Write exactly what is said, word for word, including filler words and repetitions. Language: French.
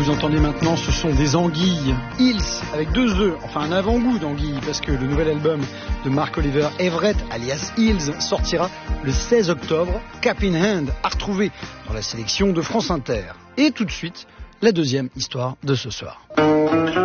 vous entendez maintenant, ce sont des anguilles. Hills, avec deux E, enfin un avant-goût d'anguilles, parce que le nouvel album de Mark Oliver Everett, alias Hills, sortira le seize octobre. Cap in Hand, à retrouver dans la sélection de France Inter. Et tout de suite, la deuxième histoire de ce soir.